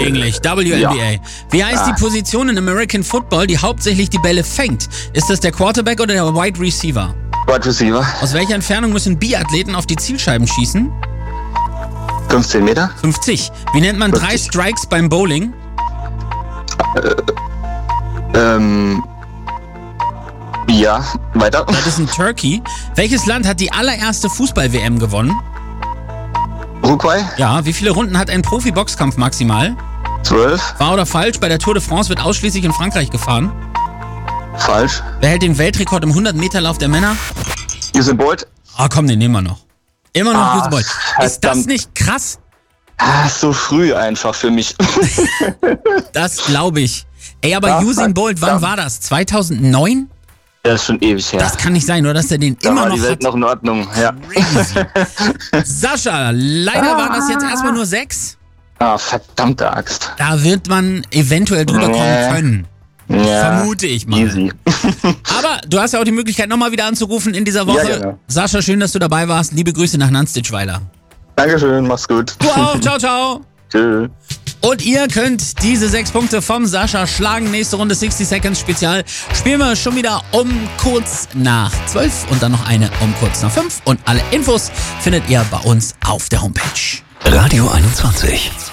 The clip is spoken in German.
Englisch, WNBA. Ja. Wie heißt die Position in American Football, die hauptsächlich die Bälle fängt? Ist das der Quarterback oder der Wide Receiver? Wide Receiver. Aus welcher Entfernung müssen Biathleten auf die Zielscheiben schießen? 15 Meter. 50. Wie nennt man 3 Strikes beim Bowling? Ja, weiter. Das ist ein Turkey. Welches Land hat die allererste Fußball-WM gewonnen? Uruguay. Ja, wie viele Runden hat ein Profi-Boxkampf maximal? 12. Wahr oder falsch? Bei der Tour de France wird ausschließlich in Frankreich gefahren. Falsch. Wer hält den Weltrekord im 100-Meter-Lauf der Männer? Usain Bolt. Ah, komm, den nehmen wir noch. Immer noch Usain Bolt. Ist das nicht krass? So früh einfach für mich. Das glaube ich. Ey, aber Usain Bolt, wann war das? 2009? Das ist schon ewig her. Das kann nicht sein, oder dass er den immer noch die Welt hat. noch in Ordnung, ja. Crazy. Sascha, leider waren das jetzt erstmal nur 6. Verdammte Axt. Da wird man eventuell drüber kommen können. Ja, vermute ich mal. Easy. Aber du hast ja auch die Möglichkeit, nochmal wieder anzurufen in dieser Woche. Ja, genau. Sascha, schön, dass du dabei warst. Liebe Grüße nach Nanstitschweiler. Dankeschön, mach's gut. Du auch, ciao, ciao. Tschüss. Und ihr könnt diese 6 Punkte vom Sascha schlagen. Nächste Runde 60 Seconds Spezial. Spielen wir schon wieder um kurz nach 12 und dann noch eine um kurz nach 5. Und alle Infos findet ihr bei uns auf der Homepage. Radio 21.